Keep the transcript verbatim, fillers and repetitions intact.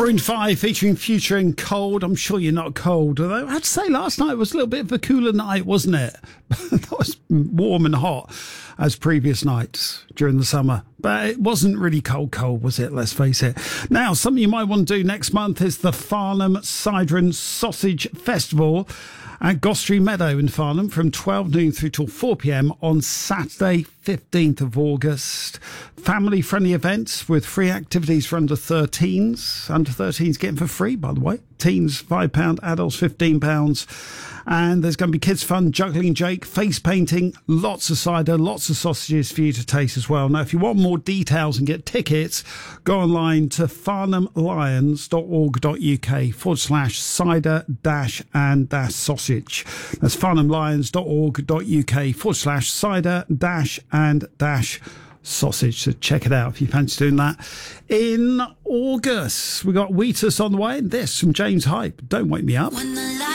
Maroon five featuring Future and Cold. I'm sure you're not cold, although I have to say last night was a little bit of a cooler night, wasn't it? That was warm and hot as previous nights during the summer. But it wasn't really cold, cold, was it? Let's face it. Now, something you might want to do next month is the Farnham Cider and Sausage Festival at Gostrey Meadow in Farnham from twelve noon through till four p.m. on Saturday, fifteenth of August. Family-friendly events with free activities for under thirteens. Under thirteens getting for free, by the way. Teens, five pounds, adults, fifteen pounds. And there's going to be kids fun, juggling Jake, face painting, lots of cider, lots of sausages for you to taste as well. Now, if you want more details and get tickets, go online to farnhamlions.org.uk forward slash cider dash and dash sausage. That's farnhamlions.org.uk forward slash cider dash and dash sausage. So check it out if you fancy doing that in August. We got Wheatus on the way, and this from James Hype. Don't wake me up.